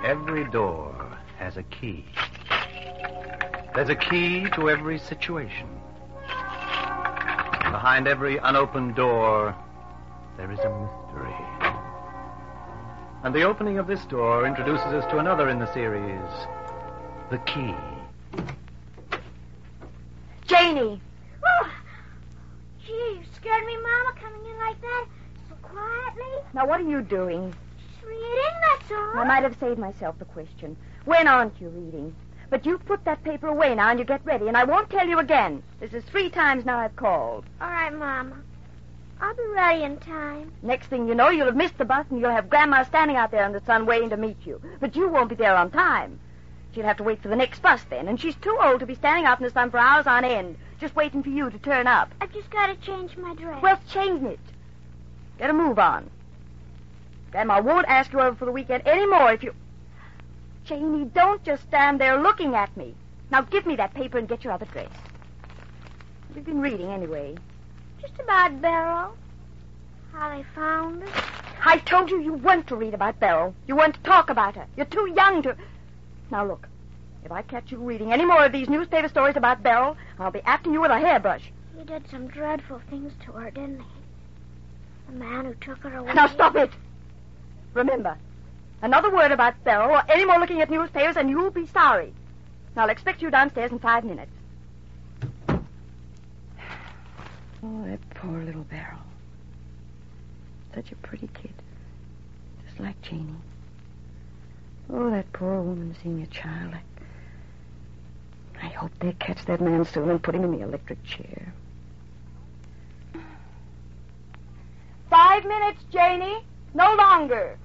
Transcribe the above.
Every door has a key. There's a key to every situation. Behind every unopened door, there is a mystery. And the opening of this door introduces us to another in the series, The Key. Janie! Oh, gee, you scared me, Mama, coming in like that so quietly. Now, what are you doing? Just reading, that's all. I might have saved myself the question. When aren't you reading? But you put that paper away now and you get ready, and I won't tell you again. This is 3 times now I've called. All right, Mama. I'll be ready in time. Next thing you know, you'll have missed the bus and you'll have Grandma standing out there in the sun waiting to meet you. But you won't be there on time. She'll have to wait for the next bus then, and she's too old to be standing out in the sun for hours on end, just waiting for you to turn up. I've just got to change my dress. Well, change it. Get a move on. Grandma won't ask you over for the weekend anymore if you... Janie, don't just stand there looking at me. Now give me that paper and get your other dress. What have you been reading anyway? Just about Beryl. How they found her. I told you weren't to read about Beryl. You weren't to talk about her. You're too young to... Now look, if I catch you reading any more of these newspaper stories about Beryl, I'll be after you with a hairbrush. He did some dreadful things to her, didn't he? The man who took her away. Now stop it. Remember, another word about Beryl or any more looking at newspapers and you'll be sorry. Now I'll expect you downstairs in 5 minutes. Oh, that poor little Beryl. Such a pretty kid. Just like Janie. Oh, that poor woman seeing a child. I hope they catch that man soon and put him in the electric chair. 5 minutes, Janie. No longer.